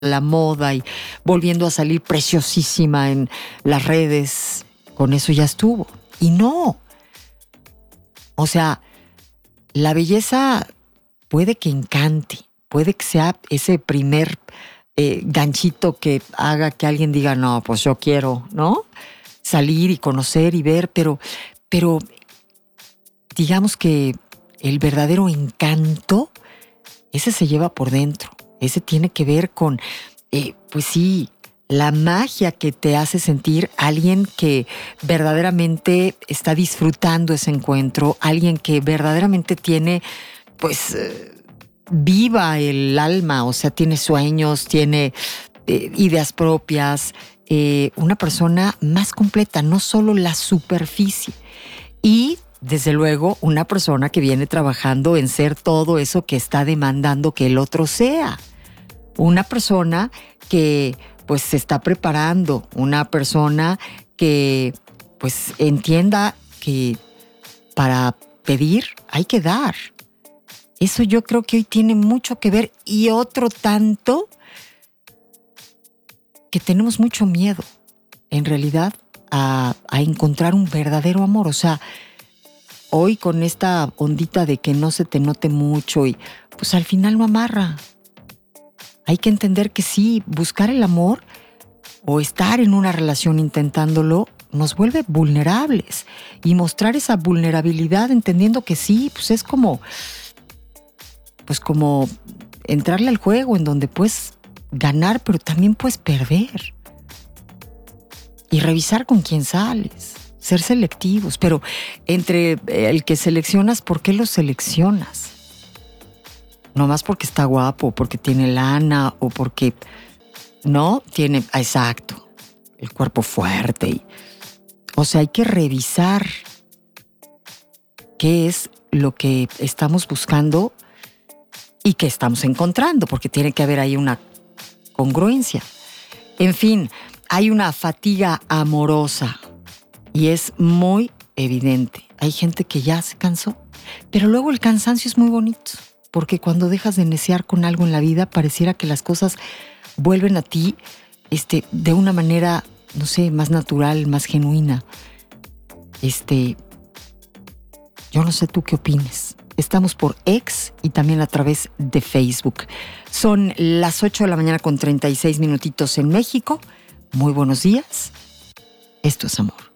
la moda y volviendo a salir preciosísima en las redes, con eso ya estuvo. Y no. O sea, la belleza puede que encante, puede que sea ese primer ganchito que haga que alguien diga, no, pues yo quiero, ¿no? Salir y conocer y ver, pero digamos que el verdadero encanto, ese se lleva por dentro. Ese tiene que ver con, pues sí, la magia que te hace sentir alguien que verdaderamente está disfrutando ese encuentro, alguien que verdaderamente tiene, pues, viva el alma, o sea, tiene sueños, tiene ideas propias, una persona más completa, no solo la superficie. Y desde luego, una persona que viene trabajando en ser todo eso que está demandando que el otro sea. Una persona que pues se está preparando, una persona que pues entienda que para pedir hay que dar. Eso yo creo que hoy tiene mucho que ver, y otro tanto que tenemos mucho miedo en realidad a encontrar un verdadero amor. O sea, hoy con esta ondita de que no se te note mucho y pues al final no amarra. Hay que entender que sí, buscar el amor o estar en una relación intentándolo nos vuelve vulnerables, y mostrar esa vulnerabilidad entendiendo que sí, pues es como entrarle al juego en donde puedes ganar, pero también puedes perder. Y revisar con quién sales, ser selectivos, pero entre el que seleccionas, ¿por qué lo seleccionas? Nomás porque está guapo, porque tiene lana o porque no tiene, exacto, el cuerpo fuerte. O sea, hay que revisar qué es lo que estamos buscando y qué estamos encontrando, porque tiene que haber ahí una congruencia. En fin, hay una fatiga amorosa y es muy evidente. Hay gente que ya se cansó, pero luego el cansancio es muy bonito, porque cuando dejas de necear con algo en la vida, pareciera que las cosas vuelven a ti de una manera, no sé, más natural, más genuina. Yo no sé tú qué opines. Estamos por X y también a través de Facebook. Son las 8 de la mañana con 36 minutitos en México. Muy buenos días. Esto es amor.